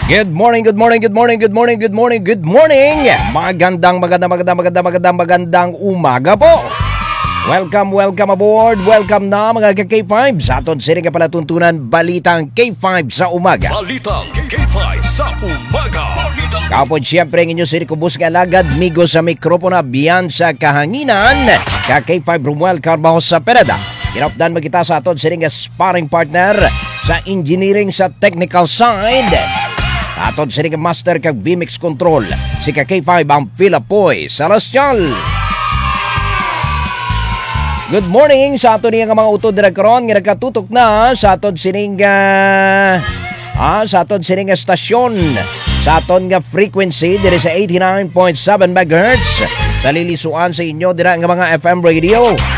Good morning, good morning, good morning, good morning, good morning, good morning. Magandang umaga po. Welcome aboard. Welcome na mga K5 sa aton sining palatuntunan Balitang K5 sa umaga. Balitang K5 sa umaga. Kapod siyempre ang inyo siri kubus nga lagad, migo sa mikropono biyan sa kahanginan. Ka K5 Romuel Carbajo sa Pereda. Hinapdan magkita sa aton sining sparring partner sa engineering sa technical side. Aton sining master kag VMix Control si K5 ang Philapoy Celestial. Good morning sa aton nga mga utod na karon nga nagkatutok na sa aton sining estasyon sa aton nga frequency diri sa 89.7 MHz sa lilisuan sa inyo dira nga mga FM radio